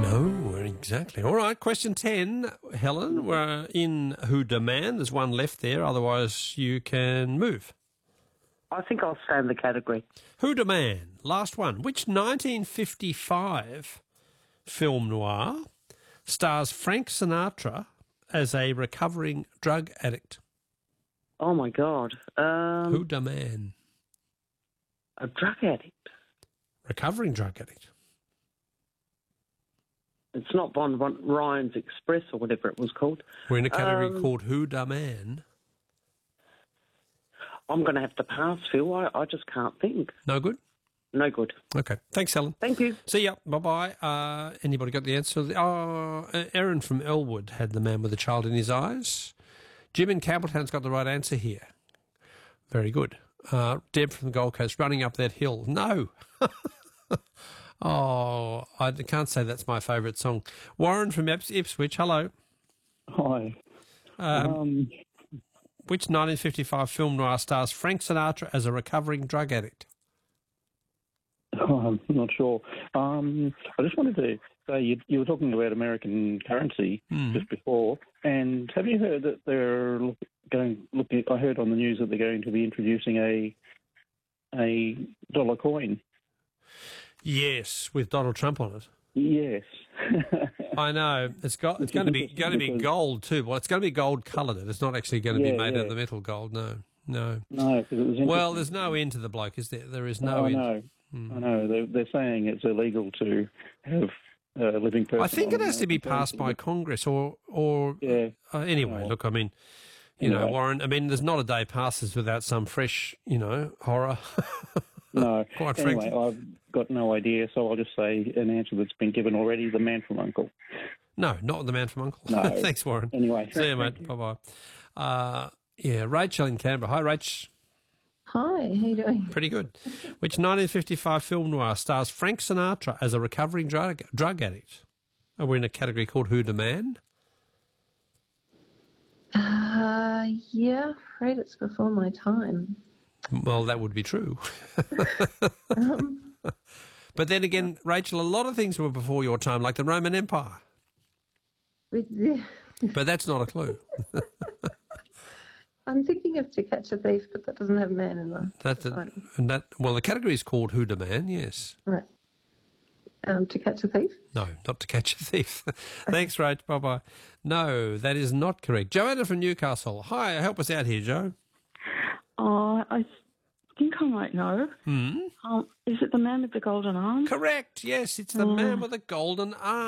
No, exactly. All right, question 10, Helen. We're in Who Demand. There's one left there, otherwise you can move. I think I'll stay in the category. Who Demand, last one. Which 1955 film noir stars Frank Sinatra as a recovering drug addict? Oh, my God. Who Demand? A drug addict. Recovering drug addict. It's not Ryan's Express or whatever it was called. We're in a category called Who Demand. I'm going to have to pass, Phil. I just can't think. No good? No good. Okay. Thanks, Helen. Thank you. See ya. Bye-bye. Anybody got the answer? Aaron from Elwood had The Man with the Child in His Eyes. Jim in Campbelltown's got the right answer here. Very good. Deb from the Gold Coast, Running Up That Hill. No. Oh, I can't say that's my favourite song. Warren from Ipswich, hello. Hi. Which 1955 film noir stars Frank Sinatra as a recovering drug addict? I'm not sure. I just wanted to say you were talking about American currency just before, and have you heard that they're looking? I heard on the news that they're going to be introducing a dollar coin. Yes, with Donald Trump on it. Yes. I know. It's going to be gold too. Well, it's going to be gold coloured. It's not actually going to be made out of the metal gold. No. No. Well, there's no end to the bloke, is there? There is no end. I know. They're saying it's illegal to have a living person. I think it has to be passed by Congress or anyway. Look, I mean, you know, Warren. I mean, there's not a day passes without some fresh, horror. No. Quite anyway, frankly, I've got no idea, so I'll just say an answer that's been given already: The Man from U.N.C.L.E. No, not The Man from U.N.C.L.E. No. Thanks, Warren. Anyway, see you, mate. Bye bye. Rachel in Canberra. Hi, Rach. Hi, how you doing? Pretty good. Which 1955 film noir stars Frank Sinatra as a recovering drug addict? Are we in a category called Who Demand? Yeah, afraid it's before my time. Well, that would be true. But then again, Rachel, a lot of things were before your time, like the Roman Empire. But that's not a clue. I'm thinking of To Catch a Thief, but that doesn't have man in the Well, the category is called Who Demand, yes. Right. To Catch a Thief? No, not To Catch a Thief. Thanks, Rach. Bye-bye. No, that is not correct. Joanna from Newcastle. Hi, help us out here, Joe. I think I might know. Is it The Man with the Golden Arm? Correct, yes, it's The Man with the Golden Arm.